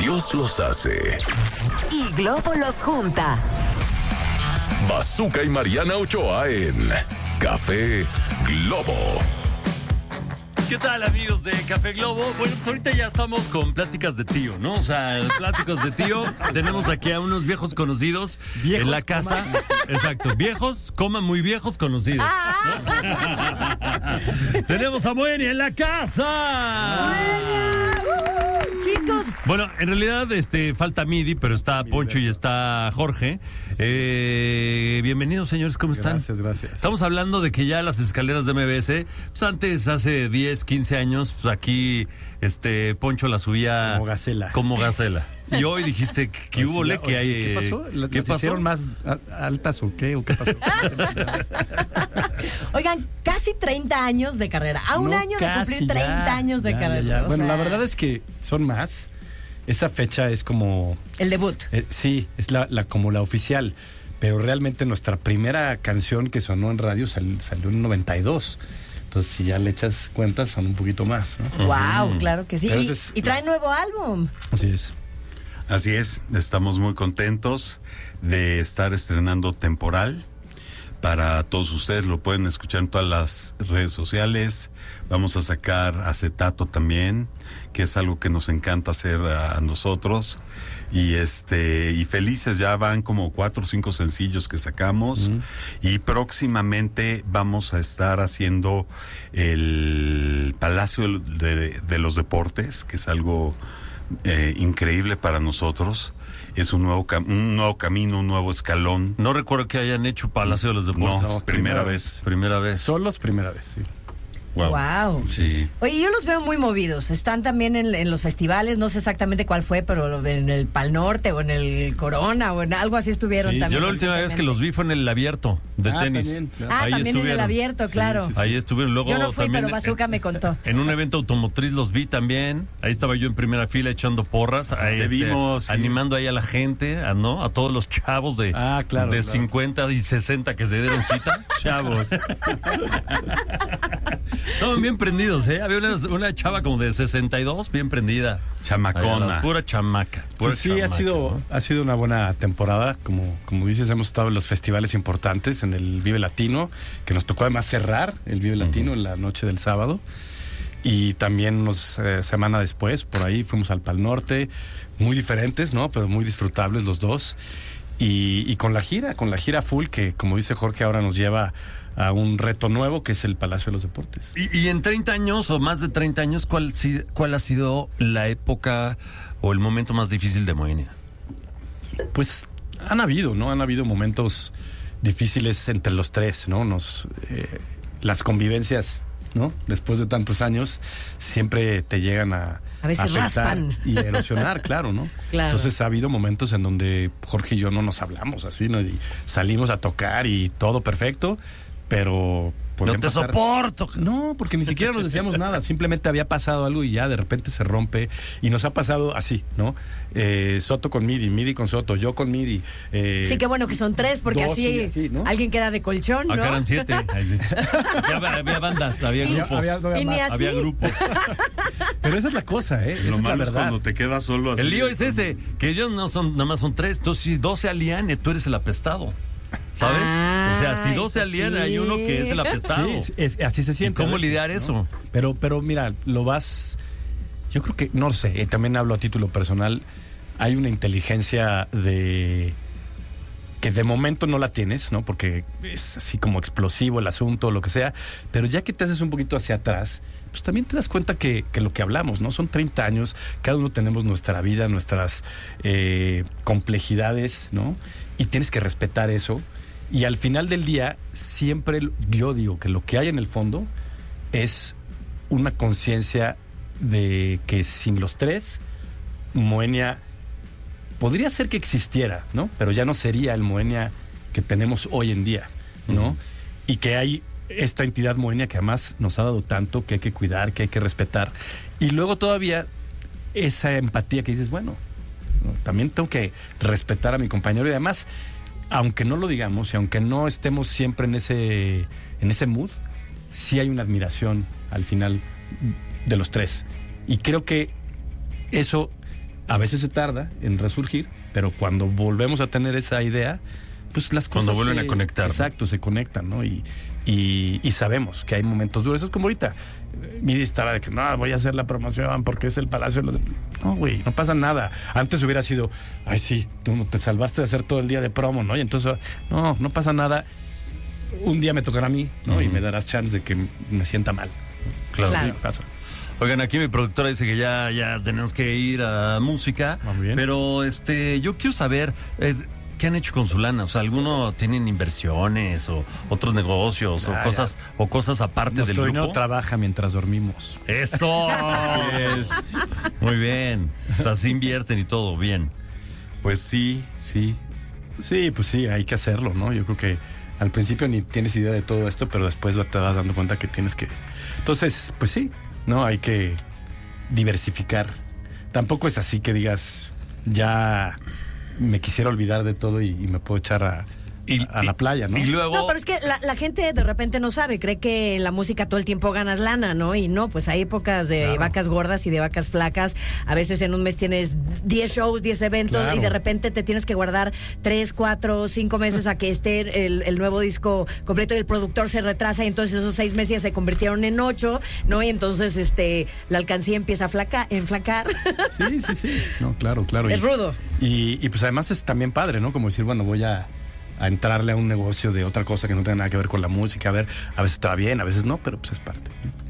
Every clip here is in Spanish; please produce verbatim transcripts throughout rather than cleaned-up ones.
Dios los hace y Globo los junta. Bazooka y Mariana Ochoa en Café Globo. ¿Qué tal, amigos de Café Globo? Bueno, pues ahorita ya estamos con pláticas de tío, ¿no? O sea, pláticas de tío. Tenemos aquí a unos viejos conocidos viejos en la casa. Coma. Exacto, viejos, coma muy viejos conocidos. Ah. Tenemos a Moenia en la casa. ¡Moenia! Chicos. Bueno, en realidad este falta Midi, pero está Poncho y está Jorge. Eh, bienvenidos, señores, ¿cómo están? Gracias, gracias. Estamos hablando de que ya las escaleras de M B S, pues antes, hace diez, quince años, pues aquí este Poncho la subía como gacela. Como gacela. Y hoy dijiste que, que hubo le que hay. ¿Qué pasó? ¿Las ¿Qué pasó? ¿Hicieron más altas o qué? ¿O qué pasó? Oigan, casi treinta años de carrera. A un no, año de cumplir treinta ya, años de ya, carrera. Ya, ya. Bueno, sea... la verdad es que son más. Esa fecha es como... El debut. Eh, sí, es la, la como la oficial. Pero realmente nuestra primera canción que sonó en radio sal, salió en noventa y dos. Entonces, si ya le echas cuentas, son un poquito más, ¿no? Wow, uh-huh. Claro que sí. Y, es, y trae nuevo álbum. Así es. Así es, estamos muy contentos de estar estrenando Temporal. Para todos ustedes lo pueden escuchar en todas las redes sociales. Vamos a sacar Acetato también, que es algo que nos encanta hacer a nosotros. Y este y felices, ya van como cuatro o cinco sencillos que sacamos. Uh-huh. Y próximamente vamos a estar haciendo el Palacio de, de los Deportes, que es algo eh, increíble para nosotros. Es un nuevo cam- un nuevo camino, un nuevo escalón. No recuerdo que hayan hecho Palacio de los Deportes. No, primera, primera vez. Primera vez. Solos, primera vez, sí. Wow. wow. Sí. Oye, yo los veo muy movidos. Están también en, en los festivales, no sé exactamente cuál fue, pero en el Pal Norte o en el Corona o en algo así estuvieron sí, también. Yo la última vez que los vi fue en el abierto de ah, tenis. También, claro. Ah, ahí también estuvieron. En el abierto, claro. Sí, sí, sí. Ahí estuvieron. Luego yo no fui, también pero Bazooka en, me contó. En un evento automotriz los vi también. Ahí estaba yo en primera fila echando porras. Ahí Te este, vimos, sí. Animando ahí a la gente, a, ¿no? A todos los chavos de, ah, claro, de claro. cincuenta y sesenta que se dieron cita. Chavos. Estaban bien prendidos, ¿eh? Había una, una chava como de sesenta y dos, bien prendida. Chamacona. Allá, pura chamaca. Pura pues sí, chamaca, ha sido ¿no? ha sido una buena temporada. Como, como dices, hemos estado en los festivales importantes, en el Vive Latino, que nos tocó además cerrar el Vive Latino uh-huh. en la noche del sábado. Y también unos eh, semana después, por ahí, fuimos al Pal Norte. Muy diferentes, ¿no? Pero muy disfrutables los dos. Y, y con la gira, con la gira full, que como dice Jorge, ahora nos lleva a un reto nuevo que es el Palacio de los Deportes. Y, y en treinta años o más de treinta años, ¿cuál, ¿cuál ha sido la época o el momento más difícil de Moenia? Pues han habido, ¿no? Han habido momentos difíciles entre los tres, ¿no? Nos eh, las convivencias, ¿no? Después de tantos años siempre te llegan a a veces afectar raspan y erosionar, claro, ¿no? Claro. Entonces ha habido momentos en donde Jorge y yo no nos hablamos así, ¿no? Y salimos a tocar y todo perfecto, pero no te pasar... soporto. No, porque ni siquiera nos decíamos nada. Simplemente había pasado algo y ya de repente se rompe. Y nos ha pasado así, ¿no? Eh, Soto con Midi, Midi con Soto, yo con Midi. Eh, sí, qué bueno que son tres, porque así, así ¿no? alguien queda de colchón, ¿no? Acá eran siete. Ahí sí. había, había bandas, había y, grupos. Había, había, y ni así. había grupos. Pero esa es la cosa, ¿eh? Esa Lo es la malo es verdad. cuando te quedas solo así. El lío es ese, que ellos no son, nada más son tres. Entonces, si dos se alían, tú eres el apestado. ¿Sabes? Ah, o sea, si dos se alían, sí. Hay uno que es el apestado. Sí, es, así se siente. ¿Y cómo veces, lidiar ¿no? eso? Pero, pero mira, lo vas... Yo creo que, no sé, eh, también hablo a título personal, hay una inteligencia de... que de momento no la tienes, ¿no? Porque es así como explosivo el asunto, lo que sea, pero ya que te haces un poquito hacia atrás, pues también te das cuenta que, que lo que hablamos, ¿no? Son treinta años, cada uno tenemos nuestra vida, nuestras eh, complejidades, ¿no? Y tienes que respetar eso. Y al final del día, siempre yo digo que lo que hay en el fondo es una conciencia de que sin los tres, Moenia podría ser que existiera, ¿no? Pero ya no sería el Moenia que tenemos hoy en día, ¿no? Uh-huh. Y que hay esta entidad Moenia que además nos ha dado tanto, que hay que cuidar, que hay que respetar. Y luego todavía esa empatía que dices, bueno, ¿no? También tengo que respetar a mi compañero y además, aunque no lo digamos y aunque no estemos siempre en ese, en ese mood, sí hay una admiración al final de los tres. Y creo que eso A veces se tarda en resurgir, pero cuando volvemos a tener esa idea, pues las cosas... Cuando vuelven se, a conectar. Exacto, ¿no? Se conectan, ¿no? Y, y, y sabemos que hay momentos duros. Eso es como ahorita. Miri estaba de que, no, voy a hacer la promoción porque es el Palacio de los... No, güey, no pasa nada. Antes hubiera sido, ay, sí, tú te salvaste de hacer todo el día de promo, ¿no? Y entonces, no, no pasa nada. Un día me tocará a mí, ¿no? Uh-huh. Y me darás chance de que me sienta mal. Claro, claro. Sí, pasa. Oigan, aquí mi productora dice que ya, ya tenemos que ir a música. Muy bien. Pero este, yo quiero saber... Eh, ¿qué han hecho con su lana? O sea, ¿alguno tienen inversiones o otros negocios ah, o cosas ya. o cosas aparte Nuestro del grupo? Nuestro dinero trabaja mientras dormimos. ¡Eso! Así es. Muy bien. O sea, sí invierten y todo, bien. Pues sí, sí. Sí, pues sí, hay que hacerlo, ¿no? Yo creo que al principio ni tienes idea de todo esto, pero después te vas dando cuenta que tienes que... Entonces, pues sí, ¿no? Hay que diversificar. Tampoco es así que digas, ya... me quisiera olvidar de todo y, y me puedo echar a, y, a, a la playa, ¿no? Y luego... No, pero es que la, la gente de repente no sabe, cree que en la música todo el tiempo ganas lana, ¿no? Y no, pues hay épocas de claro. vacas gordas y de vacas flacas. A veces en un mes tienes diez shows, diez eventos claro. y de repente te tienes que guardar tres, cuatro, cinco meses a que esté el, el nuevo disco completo y el productor se retrasa y entonces esos seis meses se convirtieron en ocho, ¿no? Y entonces este la alcancía empieza a flaca, enflacar. Sí, sí, sí. No, claro, claro. Es y, rudo. Y, y pues además es también padre, ¿no? Como decir, bueno, voy a... a entrarle a un negocio de otra cosa que no tenga nada que ver con la música. A ver, a veces te va bien, a veces no, pero pues es parte.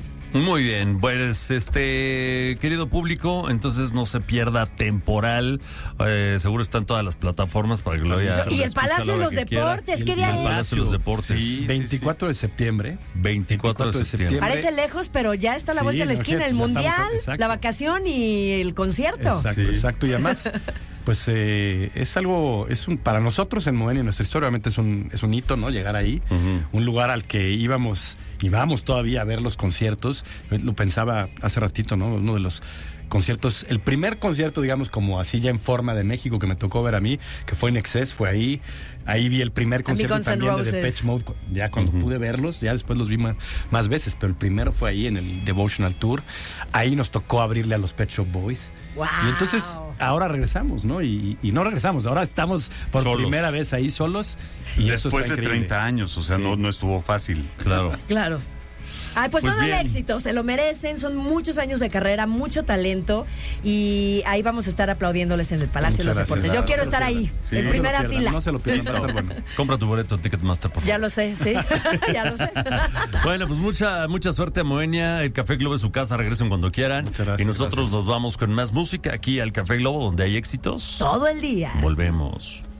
Muy bien, pues este querido público, entonces no se pierda Temporal, eh, seguro está en todas las plataformas para que lo vaya. Y el Palacio de los Deportes, ¿qué día es? El Palacio de los Deportes. Sí, veinticuatro de septiembre. veinticuatro de septiembre. Parece lejos, pero ya está a la sí, vuelta de la esquina, no, el mundial, estamos, la vacación y el concierto. Exacto, sí. exacto, y además... Pues eh, es algo, es un para nosotros en Moenia, en nuestra historia, obviamente es un, es un hito, ¿no? Llegar ahí, uh-huh. un lugar al que íbamos y vamos todavía a ver los conciertos. Lo pensaba hace ratito, ¿no? Uno de los conciertos, el primer concierto, digamos, como así ya en forma de México que me tocó ver a mí, que fue en Excess, fue ahí. Ahí vi el primer concierto también de Depeche Mode, ya cuando uh-huh. pude verlos, ya después los vi más, más veces, pero el primero fue ahí en el Devotional Tour. Ahí nos tocó abrirle a los Pet Shop Boys. Wow. Y entonces ahora regresamos, ¿no? Y, y no regresamos, ahora estamos por solos. primera vez ahí solos. Y después eso de treinta años, o sea, sí. no, no estuvo fácil. Claro. Claro. Ay, pues, pues todo bien. El éxito, se lo merecen, son muchos años de carrera, mucho talento y ahí vamos a estar aplaudiéndoles en el Palacio Muchas de los Deportes. Yo quiero no estar ahí, sí. en no primera pierdan, fila. No se lo pierdan, va a estar bueno. Compra tu boleto Ticketmaster, por favor. Ya lo sé, sí, ya lo sé. Bueno, pues mucha mucha suerte a Moenia, el Café Globo es su casa, regresen cuando quieran. Muchas gracias, y nosotros gracias. nos vamos con más música aquí al Café Globo, donde hay éxitos. Todo el día. Volvemos.